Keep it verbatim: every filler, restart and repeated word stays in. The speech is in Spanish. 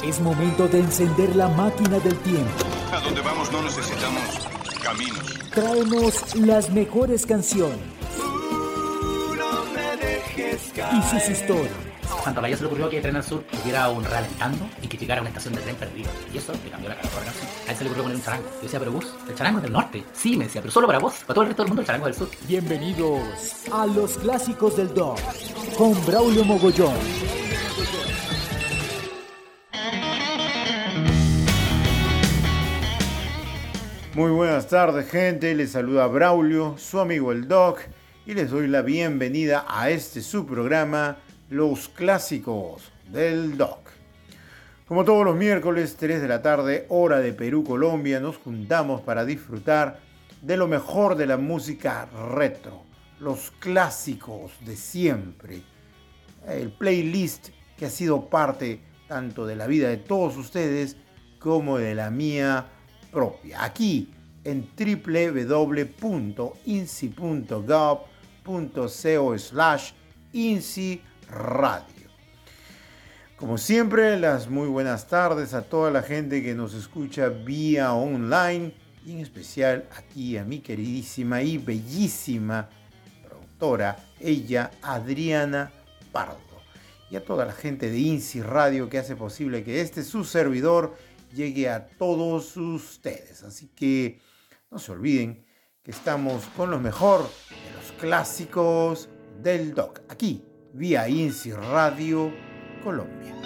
Es momento de encender la máquina del tiempo. A donde vamos no necesitamos caminos. Traemos las mejores canciones Uh, no me dejes caer. y sus historias. Santa María se le ocurrió que Tren al Sur tuviera un ralentando y que llegara a una estación de tren perdida. Y eso le cambió la cara a la canción. A él se le ocurrió poner un charango. Yo decía, pero vos, el charango es del norte. Sí, me decía, pero solo para vos. Para todo el resto del mundo el charango es del sur. Bienvenidos a los clásicos del Doc con Braulio Mogollón. Muy buenas tardes, gente. Les saluda Braulio, su amigo el Doc, y les doy la bienvenida a este su programa, Los Clásicos del Doc. Como todos los miércoles, tres de la tarde, hora de Perú, Colombia, nos juntamos para disfrutar de lo mejor de la música retro, los clásicos de siempre, el playlist que ha sido parte tanto de la vida de todos ustedes como de la mía propia, aquí en doble u doble u doble u punto i n s i punto gov punto co slash INSI Radio. Como siempre, las muy buenas tardes a toda la gente que nos escucha vía online y en especial aquí a mi queridísima y bellísima productora, ella Adriana Pardo, y a toda la gente de INSI Radio que hace posible que este su servidor llegue a todos ustedes. Así que no se olviden que estamos con lo mejor de los clásicos del Doc, aquí vía INSI Radio Colombia.